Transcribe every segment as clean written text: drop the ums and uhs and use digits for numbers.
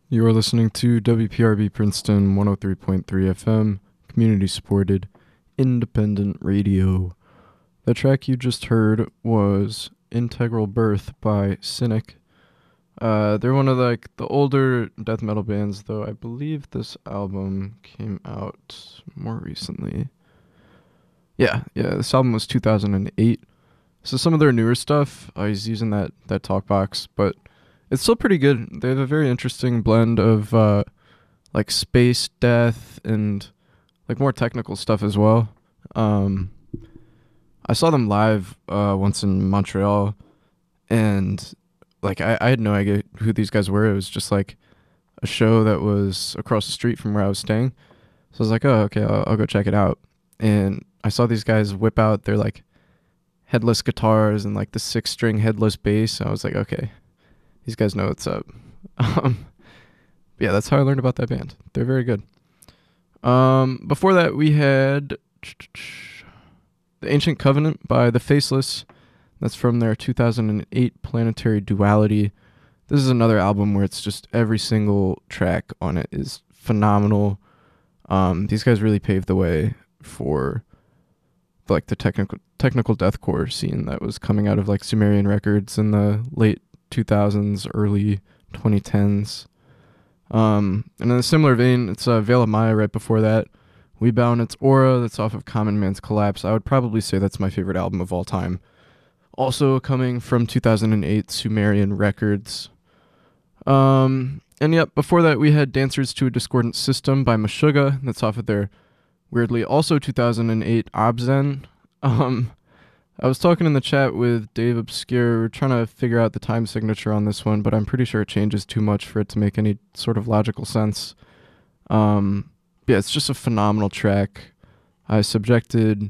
You are listening to WPRB Princeton 103.3 FM, community supported, independent radio. The track you just heard was Integral Birth by Cynic. They're one of the older death metal bands, though I believe this album came out more recently. Yeah, this album was 2008. So some of their newer stuff, he's using that talk box, but it's still pretty good. They have a very interesting blend of like space death and like more technical stuff as well. Um, I saw them live once in Montreal, and like I had no idea who these guys were. It was just like a show that was across the street from where I was staying. So I was like, oh, okay, I'll go check it out. And I saw these guys whip out their like headless guitars and like the 6-string headless bass. I was like, okay, these guys know what's up. Yeah, that's how I learned about that band. They're very good. Before that, we had The Ancient Covenant by The Faceless. That's from their 2008 Planetary Duality. This is another album where it's just every single track on it is phenomenal. These guys really paved the way for like the technical deathcore scene that was coming out of like Sumerian Records in the late 2000s, early 2010s. And in a similar vein, it's Veil of Maya right before that. We Bound Its Aura, that's off of Common Man's Collapse. I would probably say that's my favorite album of all time. Also coming from 2008 Sumerian Records. And yep, before that we had Dancers to a Discordant System by Meshuggah. That's off of their weirdly also 2008 Obzen. I was talking in the chat with Dave Obscure. We're trying to figure out the time signature on this one, but I'm pretty sure it changes too much for it to make any sort of logical sense. Yeah, it's just a phenomenal track. I subjected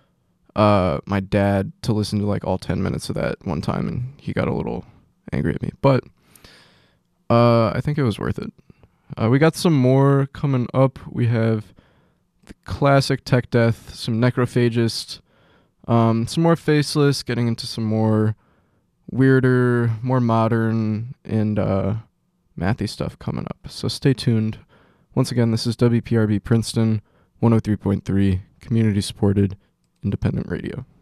my dad to listen to like all 10 minutes of that one time, and he got a little angry at me. But I think it was worth it. We got some more coming up. We have the classic tech death, some Necrophagist, some more Faceless, getting into some more weirder, more modern, and mathy stuff coming up. So stay tuned. Once again, this is WPRB Princeton 103.3, community supported, independent radio.